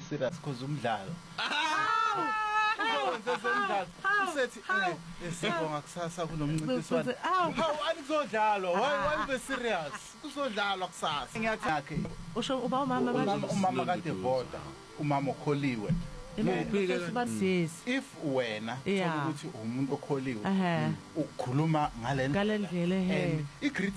serious because umdlalo umdlalo usethi sibonga kusasa kunomncintiswano how anizodlalo why be serious kuzodlalwa kusasa ngiyathi yakhe usho uba umama kade voda umama okholiwe if wena ukuthi umuntu okholiwe ukhuluma ngale ndlela